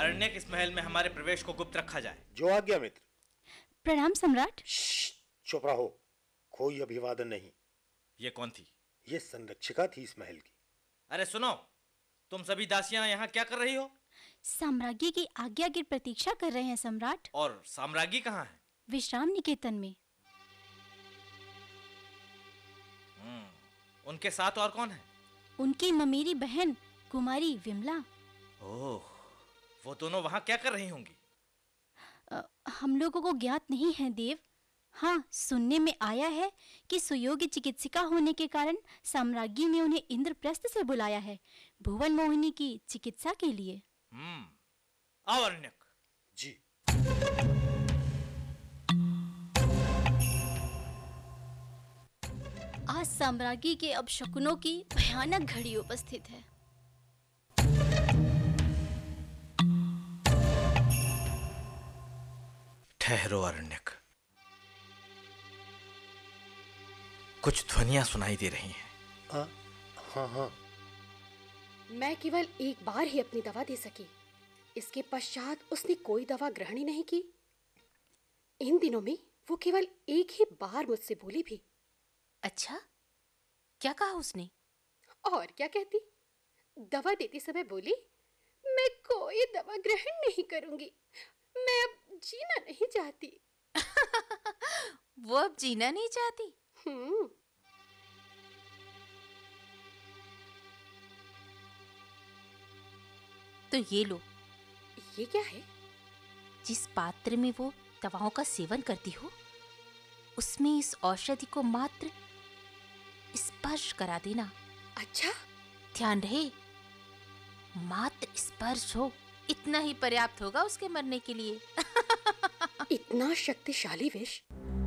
अरण्यक, इस महल में हमारे प्रवेश को गुप्त रखा जाए। जो आज्ञा मित्र। प्रणाम सम्राट। चुप रहो, कोई अभिवादन नहीं। ये कौन थी? ये संरक्षिका थी इस महल की। अरे सुनो, तुम सभी दासियां यहाँ क्या कर रही हो? साम्राज्ञी की आज्ञा की प्रतीक्षा कर रहे हैं सम्राट। और साम्राज्ञी कहाँ है? विश्राम निकेतन में। उनके साथ और कौन है? उनकी ममेरी बहन कुमारी विमला। ओह, वो दोनों वहाँ क्या कर रही होंगी? हम लोगों को ज्ञात नहीं है देव। हाँ, सुनने में आया है कि सुयोग्य चिकित्सिका होने के कारण साम्राज्ञी ने उन्हें इंद्रप्रस्थ से बुलाया है, भुवन मोहिनी की चिकित्सा के लिए। आओ अरण्यक। जी। आज साम्राज्ञी के अपशकुनों की भयानक घड़ी उपस्थित है। ठहरो अरण्यक, कुछ ध्वनियां सुनाई दे रही हैं। हाँ। मैं केवल एक बार ही अपनी दवा दे सकी, इसके पश्चात उसने कोई दवा ग्रहण ही नहीं की। इन दिनों में वो केवल एक ही बार मुझसे बोली भी। अच्छा, क्या कहा उसने? और क्या कहती, दवा देते समय बोली, मैं कोई दवा ग्रहण नहीं करूंगी, मैं अब जीना नहीं चाहती। वो अब जीना नहीं चाहती? तो ये लो। ये क्या है? जिस पात्र में वो दवाओं का सेवन करती हो, उसमें इस औषधि को मात्र स्पर्श करा देना। अच्छा, ध्यान रहे, मात्र स्पर्श हो, इतना ही पर्याप्त होगा उसके मरने के लिए। इतना शक्तिशाली विष?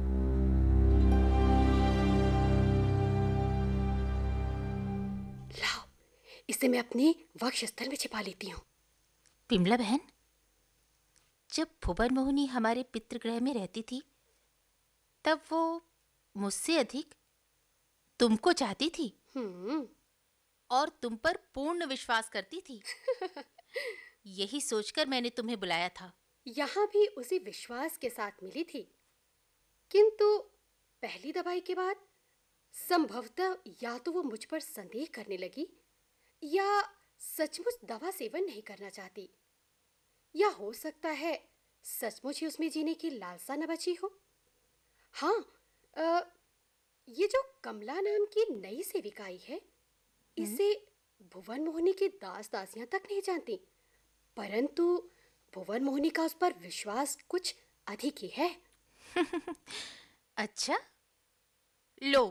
लाओ, इसे मैं अपने वक्षस्थल में छिपा लेती हूँ। विमला बहन, जब भुवन मोहिनी हमारे पितृगृह में रहती थी, तब वो मुझसे अधिक तुमको चाहती थी और तुम पर पूर्ण विश्वास करती थी। यही सोचकर मैंने तुम्हें बुलाया था। यहाँ भी उसी विश्वास के साथ मिली थी, किंतु पहली दवाई के बाद संभवतः या तो वो मुझ पर संदेह करने लगी, या सचमुच दवा सेवन नहीं करना चाहती, या हो सकता है सचमुच ही उसमें जीने की लालसा न बची हो। हाँ, ये जो कमला नाम की नई सेविका आई है, इसे भुवन मोहिनी की दास दासियां तक नहीं जानती, परंतु भुवन मोहिनी का उस पर विश्वास कुछ अधिक ही है। अच्छा, लो,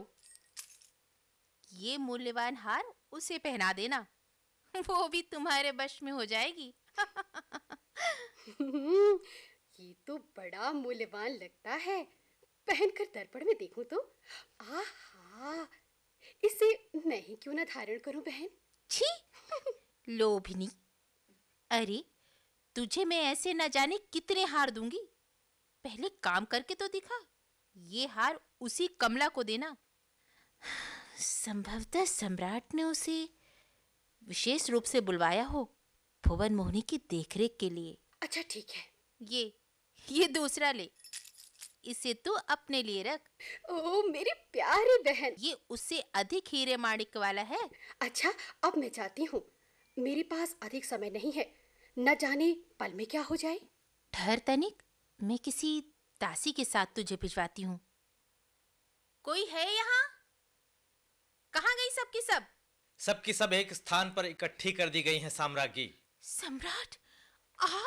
ये मूल्यवान हार उसे पहना देना, वो भी तुम्हारे वश में हो जाएगी। ये तो बड़ा मूल्यवान लगता है, पहनकर दर्पण में देखूं तो। आहा, इसे मैं ही क्यों ना धारण करूं बहन। छी, लोभिनी। अरे, तुझे मैं ऐसे न जाने कितने हार दूंगी, पहले काम करके तो दिखा। ये हार उसी कमला को देना। संभवतः सम्राट ने उसे विशेष रूप से बुलवाया हो, भुवन मोहिनी की देखरेख के लिए। अच्छा ठीक है, ये दूसरा ले, इसे तू अपने लिए रख। ओ मेरी प्यारी बहन, ये उससे अधिक हीरे माणिक वाला है। अच्छा, अब मैं जाती हूँ, मेरे पास अधिक समय नहीं है, न जाने पल में क्या हो जाए। ठहर तनिक, मैं किसी दासी के साथ तुझे भिजवाती हूँ। कोई है यहाँ? कहाँ गई सबकी सब? सबकी सब एक स्थान पर इकट्ठी कर दी गई हैं साम्राज्ञी। सम्राट, आ